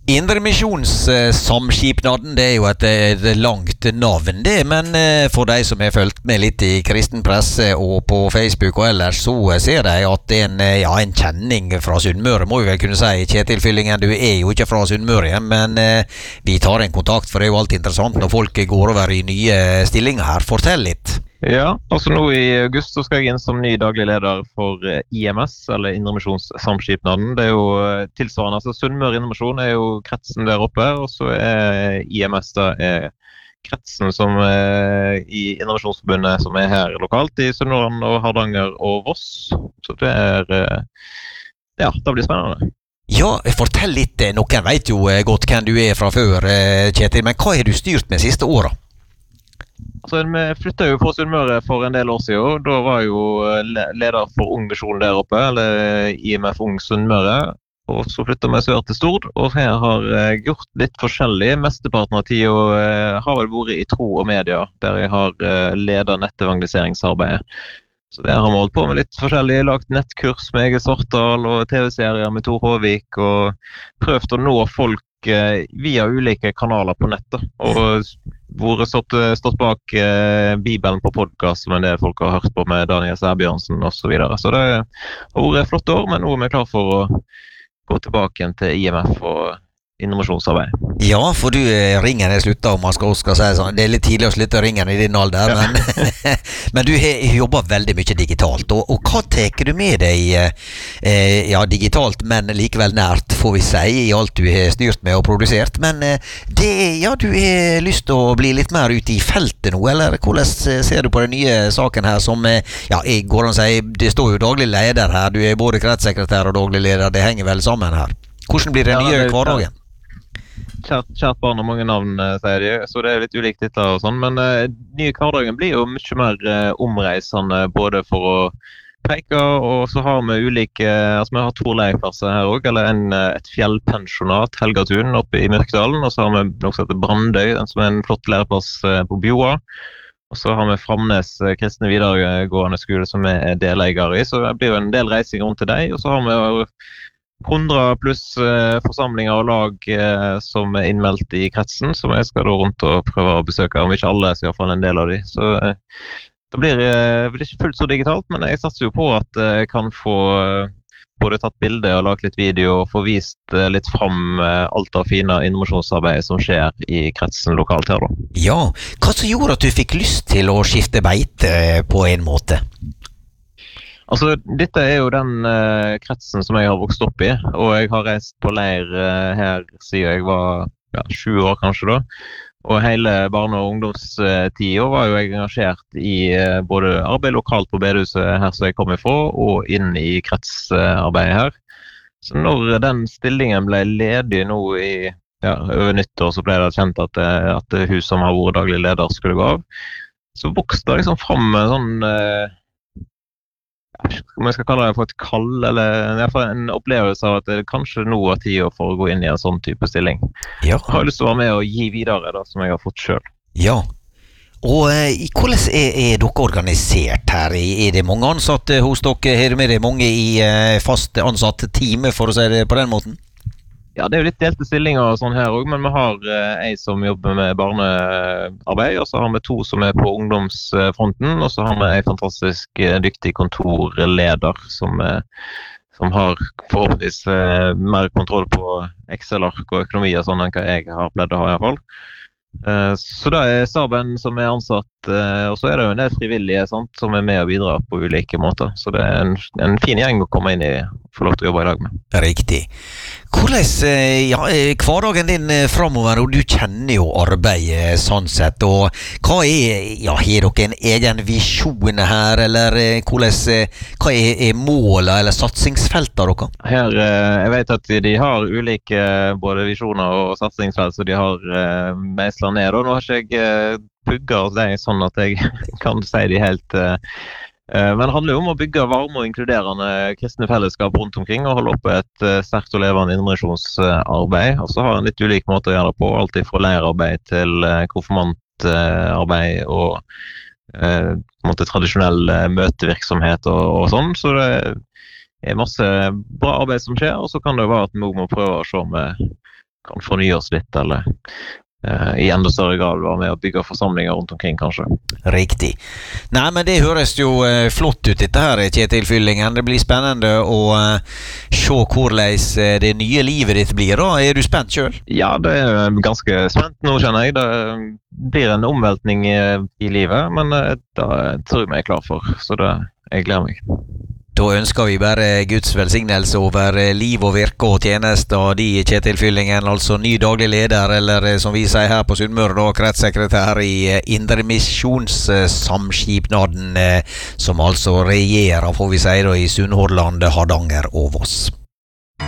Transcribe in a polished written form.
Indremisjonssamskipnaden, det jo et langt navn det, men for de som har fulgt med litt i kristen presse og på Facebook og ellers, så ser de at det en kjenning fra Sunnmøre, må vi vel kunne si. Kjetil Fyllingen, du jo ikke fra Sunnmøre igjen, men vi tar en kontakt, for det jo alltid interessant når folk går over i nye stillinger her. Fortell litt. Ja, altså nå i august så skal jeg inn som ny daglig leder for IMS, eller Indremisjonssamskipnaden. Det jo tilsvarende, altså Sunnmøre Indremisjon jo kretsen der oppe, og så IMS da kretsen som i Indremisjonsforbundet som her lokalt i Sunnmøre og Hardanger og Voss. Så det ja, det blir spennende. Ja, fortell litt. Noen vet jo godt hvem du fra før, Kjetil, men hva har du styrt med siste året? Altså, vi flyttet jo fra Sunnmøre for en del år siden. Da var jeg jo leder for Ung Visjon der oppe, eller IMF Ung Sunnmøre. Og så flyttet vi sør til Stord, og her har jeg gjort litt forskjellig. Mesteparten av tiden har vel vært i tro og media, der jeg har ledet nettevangeliseringsarbeidet. Så det har vi holdt på med litt forskjellig, lagt nettkurs med Egil Svartdal og TV-serier med Tor Håvik, og prøvd å nå folk via ulike kanaler på nettet, og stått bak Bibelen på podcast som en del folk har hørt på med Daniel Sæbjørnsen og så videre. Så det har vært flott år, men nå vi klar for å gå tilbake igjen til IMF og innovasjonsarbeid. Ja, for du ringen slutta, om man skal si sånn. Det litt tidlig å slutte ringen i din alder, ja. Men du har jobbet veldig mye digitalt, og hva teker du med deg digitalt, men likevel nært, får vi si, i alt du har styrt med og produsert, men du har lyst til å bli litt mer ute i feltet nå, eller hvordan ser du på den nye saken her som, går an å si, det står jo daglig leder her, du både kretssekretær og daglig leder, det henger vel sammen her. Hvordan blir den nye hverdagen? Kjært barn og mange navn, sier de, så det litt ulikt titler og sånn, men nye hverdagen blir jo mye mer omreisende, både for å peke, og så har vi ulike, altså vi har 2 leieplasser her også, eller et fjellpensjonat, Helgatun, oppe i Myrkdalen, og så har vi noe som heter Brandøy, som en flott læreplass på Bjoa, og så har vi Framnes kristne videregående skole som deleier i, så det blir jo en del reising rundt til deg, og så har vi jo 100 pluss forsamlinger og lag som innmeldt i kretsen, som jeg skal da rundt og prøve å besøke, om ikke alle, så i hvert fall en del av de. Så det blir ikke fullt så digitalt, men jeg satser jo på at jeg kan få både tatt bilde og lagt litt video og få vist litt fram alt av fine innovasjonsarbeid som skjer i kretsen lokalt her da. Ja, hva som gjorde at du fikk lyst til å skifte beite på en måte? Altså, dette jo den kretsen som jeg har vokst opp i, og jeg har reist på leir her siden jeg var 20 år kanskje da. Og hele barne- og ungdomstiden var jo jeg engasjert i både arbeid lokalt på bedehuset her som jeg kom ifra, og inn i kretsarbeidet her. Så når den stillingen ble ledig nå i over nyttår, så ble det kjent at hun som har vært daglig leder skulle gå av. Så vokste det liksom fram en sånn om jeg skal kalle det for et kall, eller i hvert fall en opplevelse av at det kanskje nå er tid for å gå inn i en sånn type stilling. Ja. Jeg har lyst til å være med og gi videre det som jeg har fått selv. Ja, og hvordan dere organisert her? Det mange ansatte hos dere? Har du med deg mange i fast ansatt team, for å si det på den måten? Ja, det jo litt delte stillinger og sånn her også, men vi har en som jobber med barnearbeid, og så har vi 2 som på ungdomsfronten, og så har vi en fantastisk dyktig kontorleder som har forhåpentligvis mer kontroll på Excel-ark og økonomi og sånn enn hva jeg har pleid å ha i hvert fall. Så det staben som ansatt, og så det jo en del frivillige sant, som med og bidrar på ulike måter. Så det en fin gjeng å komme inn i og få lov til å jobbe i dag med. Riktig. Hvordan hverdagen din fremover, og du kjenner jo arbeidet sånn sett, og hva har dere en egen visjon her, eller hva målet eller satsingsfeltet dere? Her, jeg vet at de har ulike både visjoner og satsingsfelt, så de har meislet ned, og nå har ikke jeg pugget det sånn at jeg kan si de helt men det handler jo om å bygge varme og inkluderende kristne fellesskap rundt omkring og holde oppe et sterkt og levende innovasjonsarbeid, og så har en litt ulik måte å gjøre det på, alltid fra leirarbeid til konfirmantarbeid og tradisjonell møtevirksomhet og sånn, så det masse bra arbeid som skjer, og så kan det være at vi må prøve å se om kan fornye oss litt, eller i enda større grad være med å bygge forsamlinger rundt omkring, kanskje. Riktig. Nei, men det høres jo flott ut dette her, Kjetil Fyllingen. Det blir spennende å se hvordan det nye livet ditt blir da. Er du spent selv? Ja, det er ganske spent nå, kjenner jeg. Det blir en omveltning i livet, men det tror jeg meg er klar for, så jeg gleder meg. Da ønsker vi bare Guds velsignelse over liv og virke og tjeneste av de, Kjetil Fyllingen, altså ny daglig leder, eller som vi sier her på Sunnmøre, da, kretssekretær i Indremisjonssamskipnaden, som altså regjerer, får vi si da, i Sunnhordland, Hardanger og Voss.